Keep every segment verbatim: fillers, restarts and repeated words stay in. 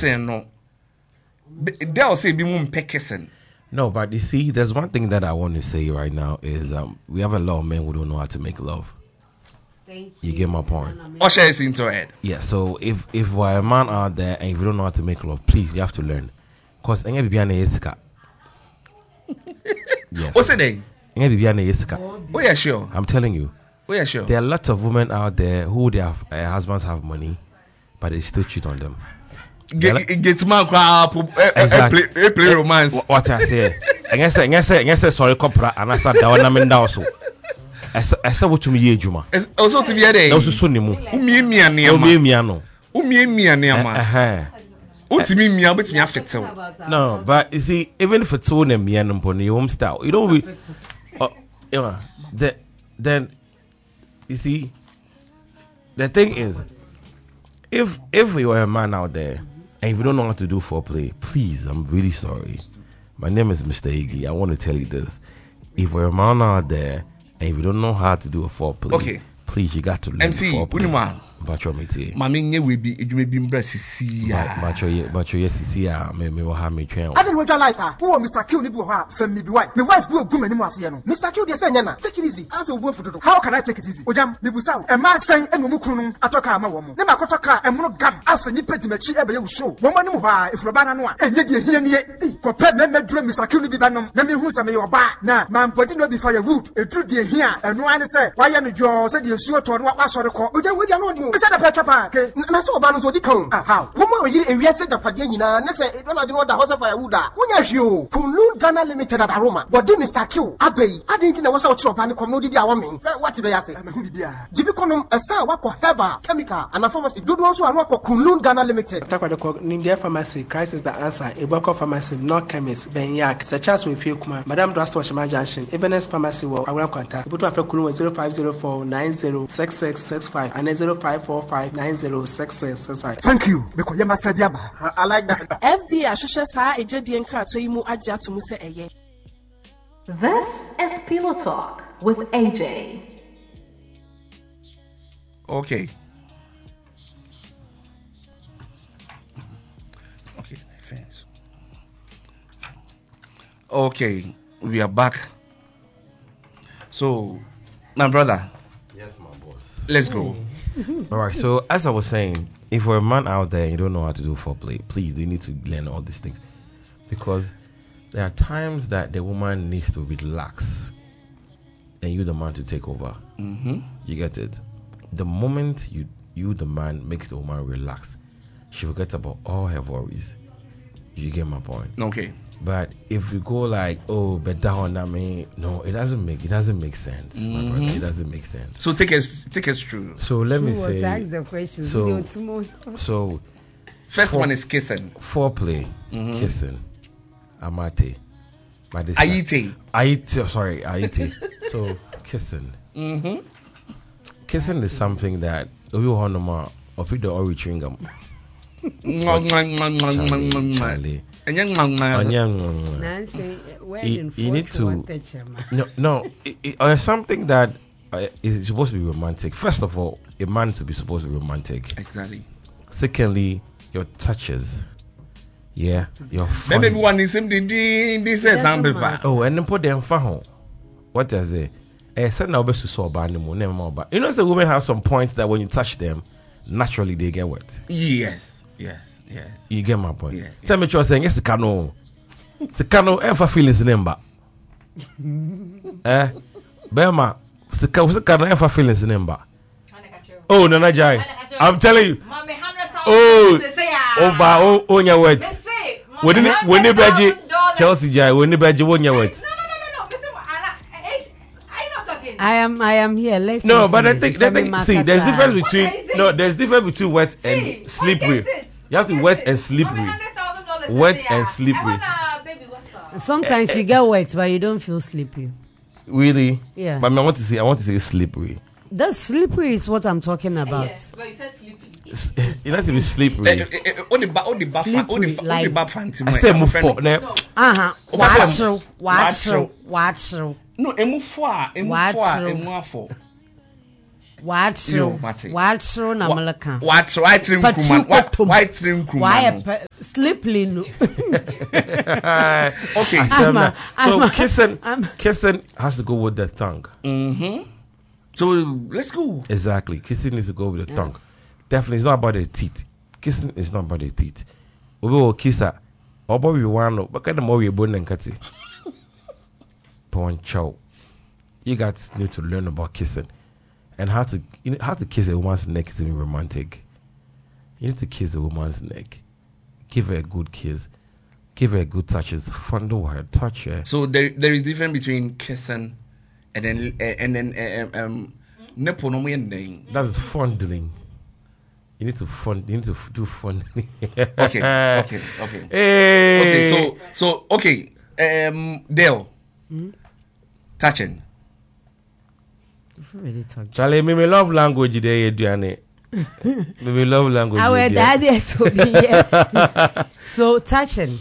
kissing no. They'll say be more kissing. No, but you see, there's one thing that I want to say right now is um we have a lot of men who don't know how to make love. Thank you. You get my point. Usher is into it. Yeah, so if if we're a man out there and if you don't know how to make love, please, you have to learn. Because any baby is yes. What's the name? Any baby is oh yeah, sure. I'm telling you. Oh yeah, sure. There are lots of women out there who their uh, husbands have money, but they still cheat on them. Get get man crap. Play play romance. What I say? I guess I guess I guess sorry, copra, and I said that one. I'm in also. I said what to me, Juma. Also to be a day. Also, Sunimu. Umi mi ania Umi mi ano. Umi mi ania ma. Eh. Utimi mi abet mi afetel. No, but you see, even if it's one mi anu poni home style, you don't. Re- uh, yeah. Then, then, you see, the thing is, if if you are a man out there and if you don't know how to do foreplay, please, I'm really sorry. My name is Mister Iggy. I want to tell you this: if you're a man out there and if you don't know how to do a foreplay, okay, please, you got to learn M C, foreplay. Bacho me tie. Mami nye we bi edwuma bi mbra sisi ya. Bacho ye bacho ye sisi ya me me wo ha me twen. I don't know realize ah. Who Mister Q ni bi ho fam me bi why. My wife do ogum anim ase no. Mister Q dey say nya na. Take it easy. Answer obu fododo. How can I take it easy? Ojam me busa. E ma san enu mu kunu no atoka ama wo mo. Ne ma kotoka e mu gam afa ni pedimachi e be ye show. Wo ma ni mu ha ifroba na no a. Enye de hia nie. Ko pe me medure Mister Q ni bi banom. Na me hu sa me yo ba. Na man podi no bi firewood. Edu de hia. Enu ane say why ya me dwo say de suo to no wa sori ko. Ojam we dia no di o. Be say da pecha pa. Na so oba no so di kan ah how wo mo yiri ewia se japade nyina na se do na di no da house fire wuda wonya hwe o Kunlun Ghana Limited at Aroma but di Mister Q abey adenti na wo se wo chiro pa ne kom no di dia wo men say what be ya se me hu bibia jibi konom esa wakọ herbal chemical and pharmacy do do so anu akọ Kunlun Ghana Limited takwade ko Nindia Pharmacy crisis the answer Ebako Pharmacy no chemist Benyak se chance we fie kuma Madam Drastor Shima Junction Ebenezer Pharmacy wo Awra Kwanta ibutu afa Kunlun zero five zero four nine zero six six six five and zero five four five nine zero six six six five. Thank you. Because you must say I like that. F D Ashosha sa ejedi enkrato yimu aja to mu se eye. This is Pillow Talk with A J. Okay. Okay, thanks. Okay, we are back. So, my brother. Yes, my boss. Let's go. All right. So, as I was saying, if you're a man out there and you don't know how to do foreplay, please, you need to learn all these things, because there are times that the woman needs to relax, and you, the man, to take over. Mm-hmm. You get it? The moment you, you, the man, makes the woman relax, she forgets about all her worries. You get my point? Okay. But if we go like, oh, but down, I mean, no, it doesn't make it doesn't make sense, mm-hmm. my brother. It doesn't make sense. So take us take us through. So let me Who say. ask the question? So, so first for, one is kissing. Foreplay, mm-hmm. kissing, amate, ayite, ayite. Sorry, ayite. So kissing. Mm-hmm. Kissing is something that we want to of the orange chewing gum. Charlie. Nancy, you, you need to no no it, it, or something that uh, is supposed to be romantic. First of all, a man to be supposed to be romantic. Exactly. Secondly, your touches. Yeah, your fun. Maybe one is something this is ambivalent. Oh, and then put them for what does it? Eh, said now best to saw about them. You know, the women have some points that when you touch them, naturally they get wet. Yes, yes. Yes. You get my point. Yeah, yeah. Tell me what you're saying. Yes, Sikano. Sikano ever feelings number. Eh? Bema. Sikano ever feelings number. Oh, Nana Jai. I'm telling you. Oh, oh, ba, oh, oh, your word. When you when you beji Chelsea Jai, when you beji when you word. I am, I am here. Let's no, but I think, I think see, there's difference between no, there's difference between wet and slippery. You have to wet and slippery. Wet and slippery. Sometimes you get wet, but you don't feel slippery. Really? Yeah. But I want to say, I want to say slippery. The slippery is what I'm talking about. Yeah, but you said slippery. You have to be slippery. Only ba, only ba, only only ba fancy. I say move for. Uh huh. Watch through, watch through, watch through. No, emu four, emu four, emu four. What Yo, true? Mate. What true? Na malaka. What white ring kuman? What white ring kuman? Why sliply? No. Okay. I'm a- so I'm a- kissing, I'm- kissing has to go with the tongue. Mm-hmm. So let's go. Exactly, kissing needs to go with the tongue. Definitely, it's not about the teeth. Kissing is not about the teeth. We will kiss her. Or we want, but kind of more we bone and cut it. Poncho. You guys need to learn about kissing and how to you know, how to kiss a woman's neck is even romantic. You need to kiss a woman's neck. Give her a good kiss. Give her a good touches. Fondle her, touch her. So there there is difference between kissing and then uh, and then uh, um nipple no more name. That is fondling. You need to fund. You need to f- do fondling. Okay, okay, okay. Hey. Okay, so so okay, um, Dale, Hmm? touching. Really talk. Charlie, me me love language there, Adriane. Me me love language. Our there. daddy so be here. So touching,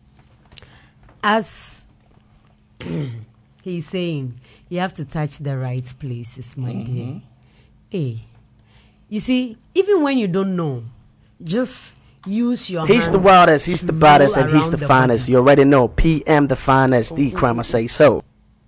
as he's saying, you have to touch the right places, my dear. Hey, you see, even when you don't know, just use your. He's hand the wildest, he's to the baddest, roll and he's around the finest. body. You already know. P M the finest, the crime I say so.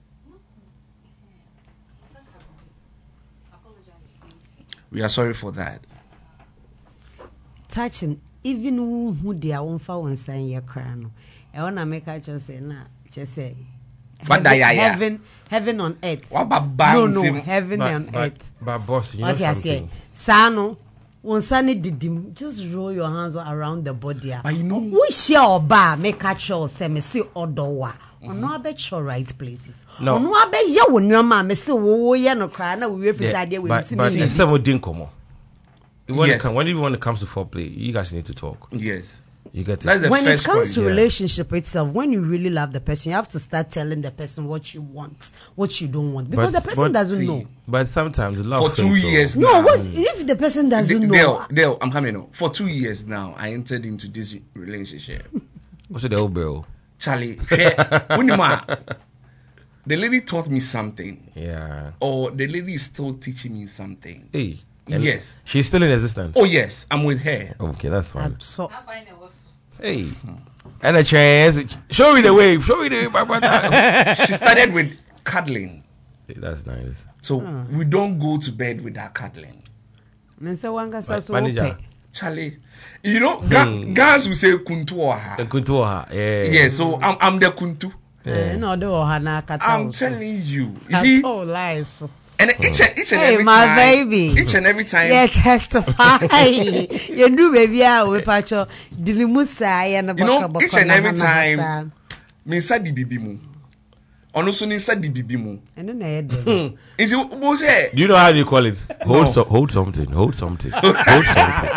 We are sorry for that. Touching, even who they are on for one sign your crown. I wanna make her just say, nah, just say. What da ya ya? Heaven, heaven on earth. What about No, no, bouncing? heaven But, on but, earth. but boss, you know What you say? something. Sano, when Sunny did him, just roll your hands around the body. But you know- we share or bar, make a choice, say, me see odowa. On no bet your right places. No. On no bet ya when your man, me see wo ya no cry, na we refuse Yeah, idea we but see but me. except with Dinkomo. When, Yes. it come, when even when it comes to foreplay, you guys need to talk. Yes, You get it. that's the When it first comes point. to yeah. relationship itself, when you really love the person, you have to start telling the person what you want, what you don't want, because But- the person but doesn't see, know. But sometimes the love For two thing, so- years No, now. what if the person doesn't know? Dale, Dale, I'm coming on. For two years now, I entered into this relationship. What's the old bill? Charlie, hey, Unima, the lady taught me something, Yeah. or the lady is still teaching me something. Hey. And Yes. She's still in existence. Oh yes, I'm with her. Okay, that's fine. I'm so Hey. And a chance. Show me the way. Show me the way, my brother. She started with cuddling, Hey, that's nice. so we don't go to bed without cuddling. Nse wanga sa so Manager. ope. Charlie, you know, ga- guys will say kuntu or ha. Kuntuoha. Yeah. Yeah, so I'm I'm the kuntu. Eh, no do oha na kata. I'm also. telling you. You see, Oh, lies. So. and each and each and Hey, every my time, baby. each and every time. Yeah, testify. You do baby ah we pacho dilimusa ya na You know, baka baka each and na every na time- hasa. Me inside the bibi mu. Ono so inside the bibi mu. Eno na yede. Nti wo say Do you know how you call it? Hold, No. so, hold something. Hold something. Hold something.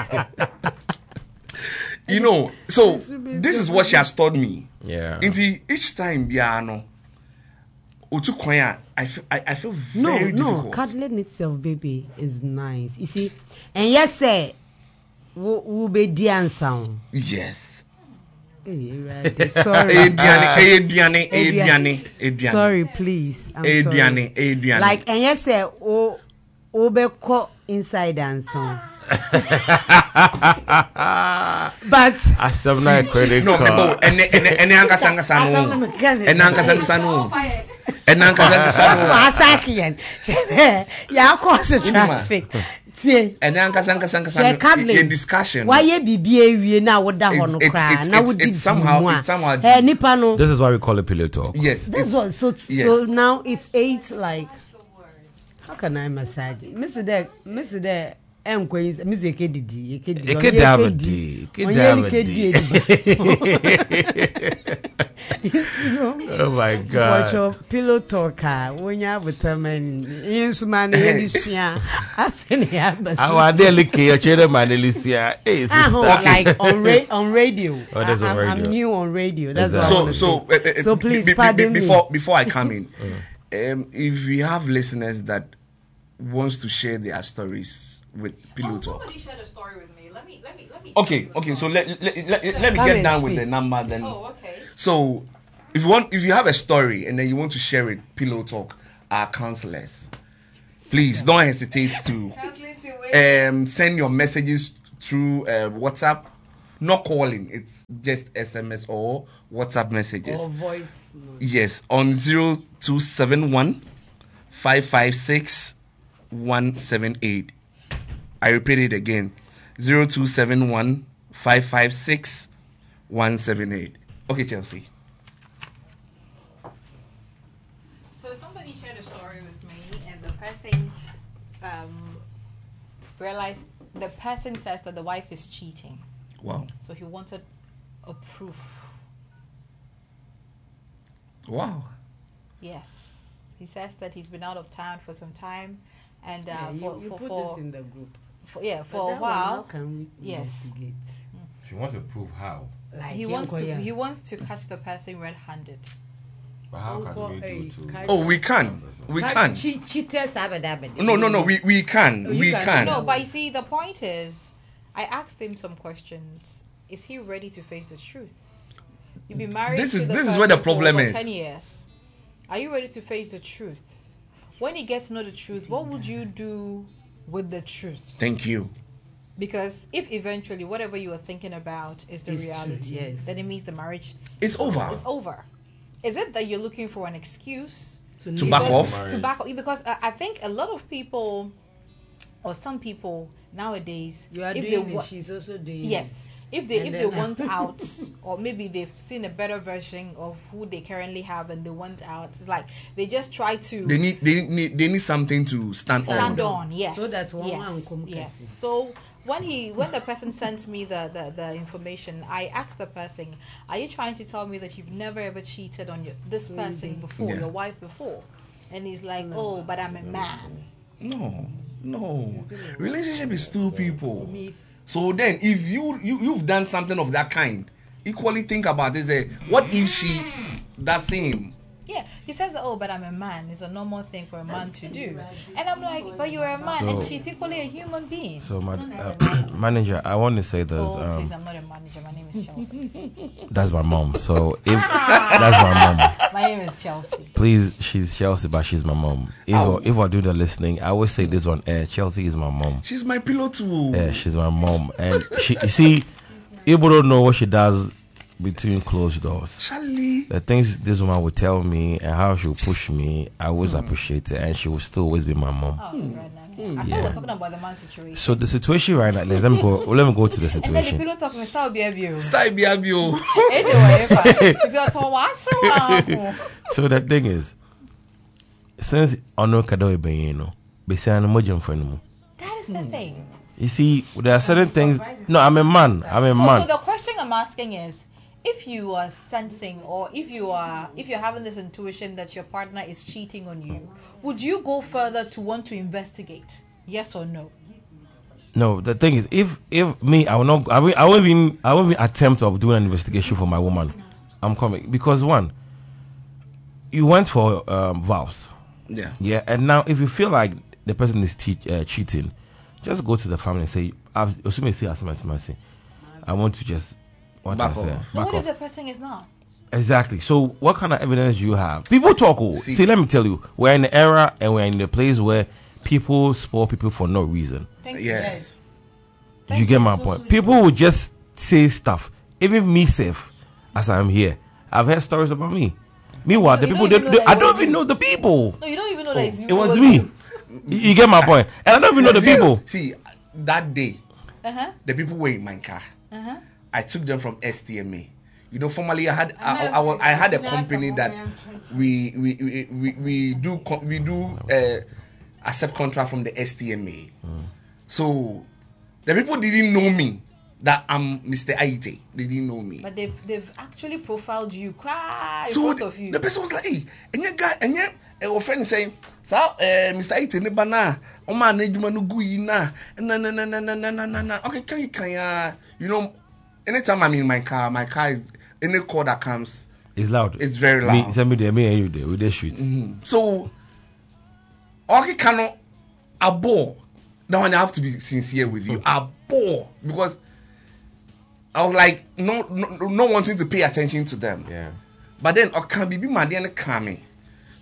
you know, so this is what she has taught me. Yeah. Nti each time bia no otu kwan a, I feel I, I feel No, very no, difficult. cuddling itself, baby, is nice. You see, and yes, sir, wo wo be di ansa. Yes. Hey, right. Sorry. Ediane, ediane, ediane, ediane. Sorry, please. I'm Ediane, sorry. ediane. Like, and yes, sir, o o be ko inside ansa. But I have not credit No, card. but ene ene ene ankasa ankasa no. Ene ankasa ankasa no. Ene ankasa ankasa that's no. what I say. Yeah, of course, the traffic. See. Ene ankasa ankasa ankasa Share no. cuddling. A discussion. Why ye bibi ewie na wo da ho It's- no it's- kra it's- na it's- wo di it's somehow- di it's somehow mu a. Eh nipa no. This is why we call it pillow talk. Yes. That's it's- what so yes. so now it's eight like how can I massage? Mister De Mister De Enquays Mister Ekedidi Ekedidi Eke Davidi. Eke Davidi. Oh my Watch your God. pillow talker when you have a termin insuman Elisha Afenia Our delicate, your children, my Alicia. Hey, sister. like on ra- on radio. Oh, that's on I'm, I'm radio. new on radio. That's Exactly. what I So want to so say. uh, uh, So be- please be- be- pardon me. before before I come in. um, if we have listeners that wants to share their stories with Pillow Oh, Talk. somebody shared a story with me. Let me, let me, let me. Okay, okay. So let let, let, let me Come get and down with speak. the number then. Oh, okay. So if you want, if you have a story and then you want to share it, Pillow Talk, our counselors. please don't hesitate to um, send your messages through uh, WhatsApp. Not calling, it's just S M S or WhatsApp messages. Or voice. No. Yes, on zero two seven one five five six one seven eight. I repeat it again, zero two seven one five five six one seven eight. Okay, Chelsea. So somebody shared a story with me, and the person um, realized the person says that the wife is cheating. Wow. So he wanted a proof. Wow. Yes. He says that he's been out of town for some time, and uh, Yeah, you, for, you for, put for, this in the group. for yeah But for a that one, how while. can we Yes. investigate? She wants to prove how. Like He wants to Yankoya. he wants to catch the person red-handed. But how Uncle, can we hey, do to? catch- Oh, we can. We can. Che- cheaters have a dabba. No, no, no. We we can. Oh, you we can. can. No, but you see, the point is, I asked him some questions. Is he ready to face the truth? You've been married This to is- the this is person where the for problem over is. ten years. Are you ready to face the truth? When you get to know the truth, what would you do with the truth? Thank you. Because if eventually whatever you are thinking about is the It's true, reality, yes. then it means the marriage It's over. is over. Is it that you're looking for an excuse To To leave back us. off. to back off? Because uh, I think a lot of people, or some people nowadays, You are if doing they it, wa- she's also doing yes, if they And if they then- want out, or maybe they've seen a better version of who they currently have and they want out, it's like they just try to They need they need they need something to stand, stand on. on. Yes, So that one yes, man come yes. kasi. So when he when the person sent me the, the the information, I asked the person, "Are you trying to tell me that you've never ever cheated on your, this person before, Yeah. your wife before?" And he's like, "Oh, but I'm a man." No, no. Relationship is two people. So then, if you, you you've done something of that kind, equally think about it. Say, what if she does same? Yeah, he says, "Oh, but I'm a man. It's a normal thing for a man to do." And I'm like, "But you're a man, and So- she's equally a human being." So, my uh, manager, I want to say this. Oh, Um, please, I'm not a manager. My name is Chelsea. that's my mom. So, if that's my mom, My name is Chelsea. please, she's Chelsea, but she's my mom. If I, if I do the listening, I always say this on air. Chelsea is my mom. She's my pillow too. Yeah, she's my mom, and she. You see, people don't know what she does between closed doors. Charlie. The things this woman would tell me and how she would push me, I always appreciate it, and she will still always be my mom. Oh, right now. I thought we were talking about the man situation. So the situation right now, let me go. Let me go to the And then the situation. pillow talk me start be a Style be have you. Anyway, it's your turn. What's wrong? So the thing is, since Ono Kado Ebenyeno, Besiano Mojam Frenum. That is the thing. You see, there are certain things. No, I'm a man. I'm a So, man. so the question I'm asking is, if you are sensing or if you are if you're having this intuition that your partner is cheating on you, would you go further to want to investigate? Yes or no? No, the thing is, if if me, I will not. I will. I won't even. I won't even attempt of doing an investigation for my woman. I'm coming because one, you went for um, vows. Yeah. Yeah, and now if you feel like the person is te- uh, cheating, just go to the family and say, "I've assuming say as mercy. I want to just what Back I say, off. But back what off." if the person is not? Exactly. So, what kind of evidence do you have? People talk. Oh, See- see, let me tell you, we're in the era and we're in the place where people spoil people for no reason. Thank Yes. you. You get my point. People will just say stuff. Even me, safe as I'm here, I've heard stories about me. Meanwhile, the You people, don't they, even know they, that I it don't was even you. know the people. No, you don't even know that it's you. It was you. me. You you get my point, and I don't even know the See- people. See, that day, Uh-huh. the people were in my car. Uh-huh. I took them from S T M A. You know, formerly I had I, I, I, I had a company that we we we, we, we do co- we do uh, accept contract from the S T M A. So the people didn't know me that I'm Mister Aite. They didn't know me. But they've they've actually profiled you. Cry in So front the, of you. the person was like, "Hey, and your guy, and your uh, friend is saying, so uh, Mister Aite ne bana, o man ne juma no gui na, na na na na na na na na na. Okay, can you can ya, you know, anytime I'm in my car, my car is any call that comes, It's loud. it's very Me, loud. send me there, me and you there with the street. So, okay, cannot a bore. Now I have to be sincere with you. A bore because I was like, no, no, no wanting to pay attention to them. Yeah. But then, okay, be my dear, coming. So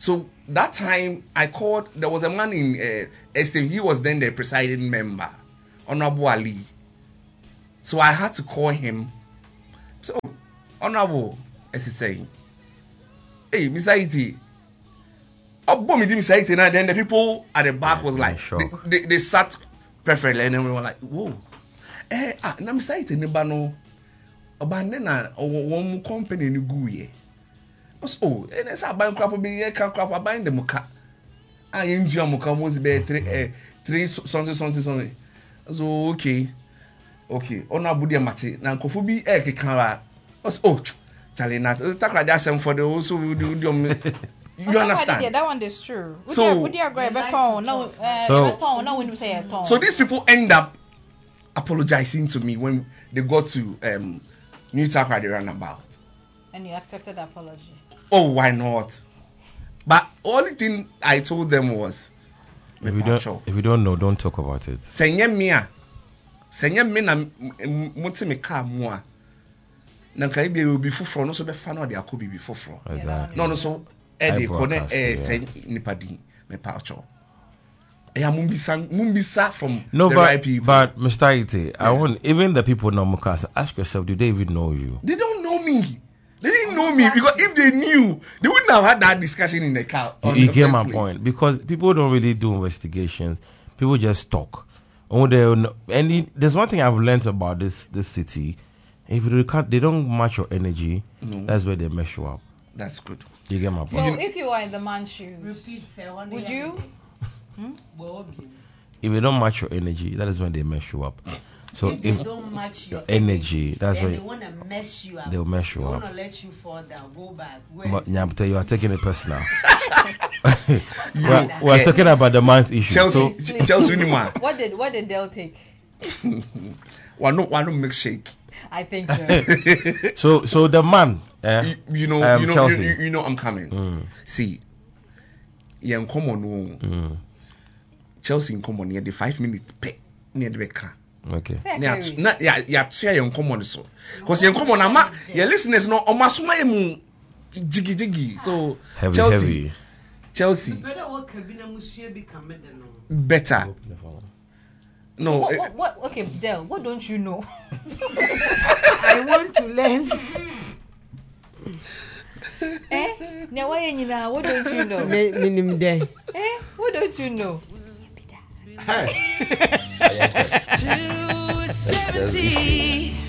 that time I called. There was a man in uh, Estate. He was then the presiding member, Honorable Ali. So I had to call him. So, Honorable, as he's saying, hey, Mister Iti. Oh, boom, Mister Iti. And then the people at the back was like, they, they, they sat perfectly, and then we were like, whoa. Eh, ah, na Mister Iti, neba no. Obanena, one company ni guye. Oh, and it's a bank crap be a crap buying the muka. I enjoy muka was be three, three something, something, something. So, okay. Okay, ona budia mate na nkofu bi e kekara. Oh, Charlie Nat. Takra that same for the also we do you understand? That one is true. So, budia go beton now beton now when you say beton. So these people end up apologizing to me when they got to um New Takra the roundabout. And you accepted the apology. Oh, why not? But only thing I told them was if you don't if you don't know, don't talk about it. Senye mia. Senye me na muti me ka mo a na kai bi obi foforo no so be fa na de akobi bi foforo no no so e de ko na e sen nipa din me pa cho e ya mumbisa mumbisa from no, the but, right people. But Mister Ite, yeah. I want even the people now Mukasa, ask yourself, do they even know you? They don't know me. They didn't know me because if they knew, they wouldn't have had that discussion in the car. You, you get my place. Point, because people don't really do investigations. People just talk. Oh, they and there's one thing I've learned about this this city. If they can't, they don't match your energy. No. That's where they mess you up. That's good. You get my point. So if you are in the man's shoes, repeat, would you? hmm? If they don't match your energy, that is when they mess you up. So if, if they don't match your energy, energy, that's when they want to mess you up. They'll mess you they up. They want to let you fall down, go back. But Nyamte, you are taking it personal. we're we're yeah. talking about the man's issue. Chelsea, so, Chelsea, what did what did Dell take? Why not? Why not milkshake? I think so. so so the man, uh, you, you know, um, you know, Chelsea. You, you know, I'm coming. Mm. See, yeah, come on, mm. Chelsea in common near the five minutes pay near the car. Okay. Yeah, yeah, yeah. Share your common so, because your common, ama your listeners know almost my mu jiggy jiggy. So heavy, Chelsea, heavy. Chelsea. Better. No. So what, what, what? Okay, Del. What don't you know? I want to learn. Eh? Now why you know? What don't you know? Minimum day. Eh? What don't you know? Hey. two seventy